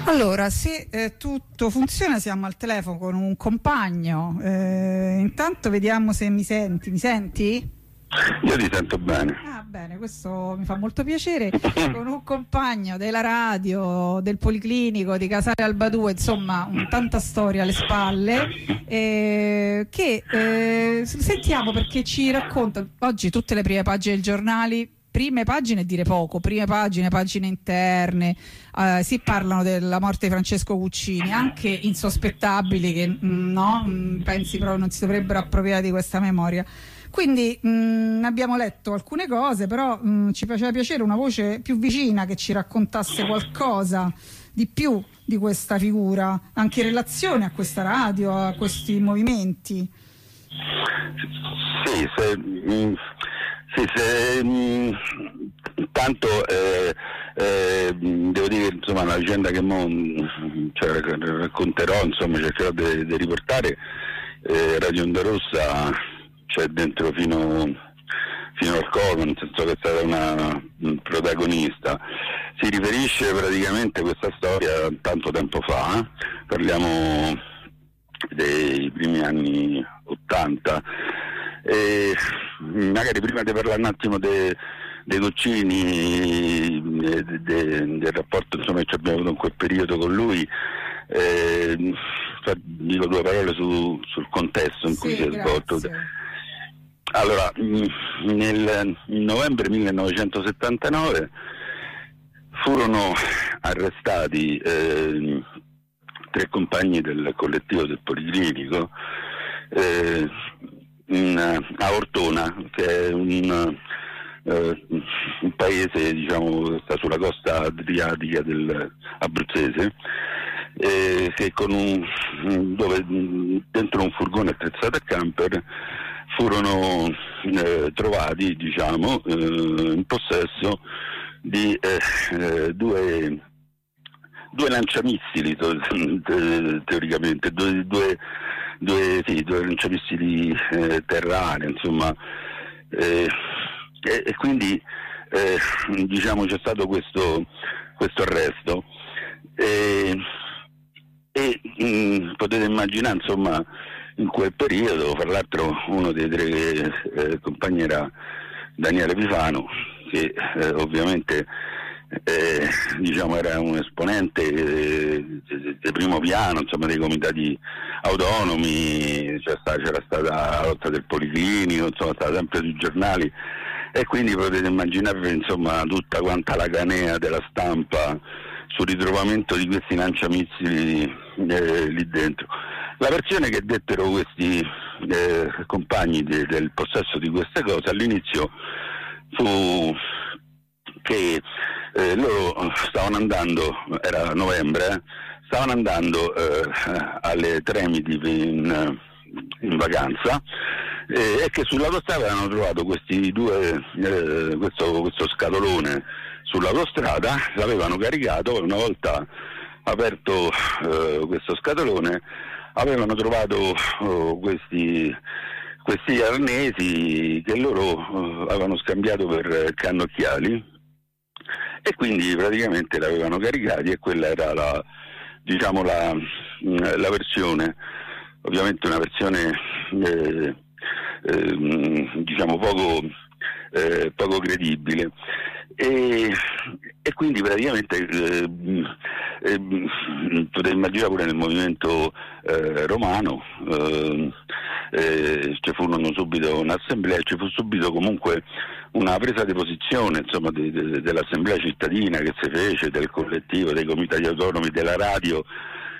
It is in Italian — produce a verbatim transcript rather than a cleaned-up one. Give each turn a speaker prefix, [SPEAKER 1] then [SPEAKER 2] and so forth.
[SPEAKER 1] Allora, se eh, tutto funziona, siamo al telefono con un compagno. Eh, intanto vediamo se mi senti. Mi senti?
[SPEAKER 2] Io ti sento bene.
[SPEAKER 1] Ah, bene, questo mi fa molto piacere. Con un compagno della radio, del Policlinico, di Casale Albadue, insomma, un, tanta storia alle spalle, eh, che eh, sentiamo perché ci racconta oggi tutte le prime pagine dei giornali. Prime pagine, dire poco, prime pagine, pagine interne, eh, si parlano della morte di Francesco Guccini, anche insospettabili che mh, no, mh, pensi proprio non si dovrebbero appropriare di questa memoria. Quindi mh, abbiamo letto alcune cose, però mh, ci faceva piacere una voce più vicina che ci raccontasse qualcosa di più di questa figura, anche in relazione a questa radio, a questi movimenti.
[SPEAKER 2] Sì, se... Mh... Sì, se, mh, intanto eh, eh, devo dire che insomma una vicenda che mo, cioè, racconterò, insomma cercherò di riportare, eh, Radio Onda Rossa c'è dentro fino, fino al collo, nel senso che è stata una un protagonista. Si riferisce praticamente a questa storia tanto tempo fa, eh? Parliamo dei primi anni ottanta. E magari prima di parlare un attimo dei de Guccini, de, de, del rapporto insomma, che abbiamo avuto in quel periodo con lui, eh, dico due parole su, sul contesto in cui
[SPEAKER 1] sì,
[SPEAKER 2] si è svolto. Allora, nel novembre millenovecentosettantanove furono arrestati eh, tre compagni del collettivo del Policlinico eh, In, a Ortona, che è un, eh, un paese, diciamo, che sta sulla costa adriatica del abruzzese, eh, che con un, dove dentro un furgone attrezzato a camper furono eh, trovati, diciamo, eh, in possesso di eh, due due lanciamissili te, teoricamente, due, due Due, sì, due lanciamissili eh, terranei, insomma, eh, e, e quindi eh, diciamo c'è stato questo, questo arresto e, e mh, potete immaginare, insomma, in quel periodo, fra l'altro uno dei tre eh, compagni era Daniele Pifano, che eh, ovviamente Eh, diciamo era un esponente eh, di primo piano, insomma, dei comitati autonomi, cioè, c'era stata la lotta del Policlinico, insomma, stava sempre sui giornali, e quindi potete immaginarvi, insomma, tutta quanta la canea della stampa sul ritrovamento di questi lanciamissili eh, lì dentro. La versione che dettero questi eh, compagni de, del possesso di queste cose all'inizio fu che eh, loro stavano andando, era novembre, eh, stavano andando eh, alle Tremiti in, in vacanza eh, e che sull'autostrada avevano trovato questi due, eh, questo, questo scatolone sull'autostrada, l'avevano caricato, una volta aperto eh, questo scatolone avevano trovato oh, questi questi arnesi che loro uh, avevano scambiato per cannocchiali, e quindi praticamente l'avevano caricati, e quella era la, diciamo, la, la versione, ovviamente una versione eh, eh, diciamo poco, eh, poco credibile, e, e quindi praticamente eh, eh, potete immaginare pure nel movimento eh, romano eh, eh, ci furono subito un'assemblea, ci fu subito comunque una presa di posizione, insomma, de, de, dell'assemblea cittadina che si fece, del collettivo, dei comitati autonomi, della radio,